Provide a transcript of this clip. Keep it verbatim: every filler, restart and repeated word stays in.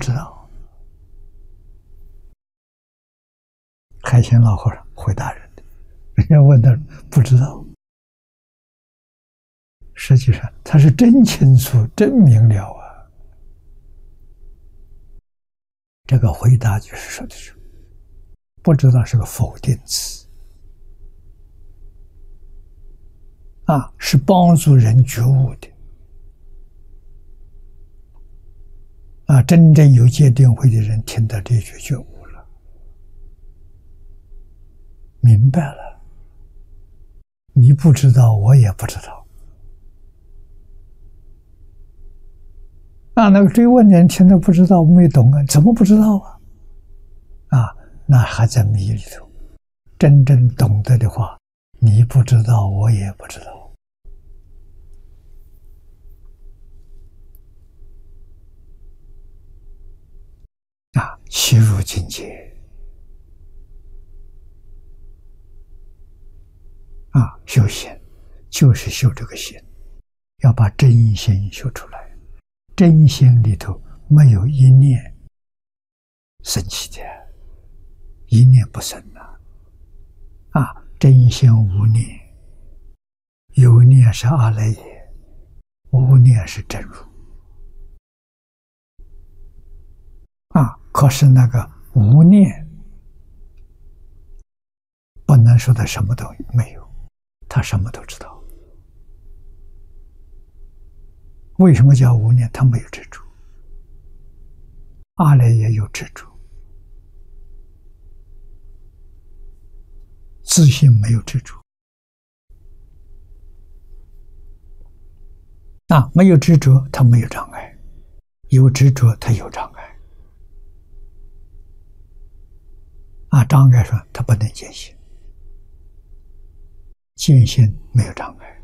知道。海鲜老和尚回答人的，人家问他不知道。实际上他是真清楚、真明了啊。这个回答就是说的是，不知道是个否定词啊，是帮助人觉悟的啊。真正有戒定慧的人听到这句觉悟了，明白了。你不知道，我也不知道啊。那个追问的人听都不知道，没懂啊，怎么不知道啊？啊，那还在迷里头。真正懂得的话，你不知道，我也不知道。啊，契入境界啊，修行就是修这个心，要把真心修出来。真心里头没有一念生起的，一念不生啊！啊，真心无念，有念是阿赖耶，无念是真如。啊，可是那个无念不能说他什么都没有，他什么都知道。为什么叫无念？他没有执着。阿赖耶有执着，自信没有执着。啊，没有执着，他没有障碍；有执着，他有障碍。啊，障碍说他不能见性，见性没有障碍。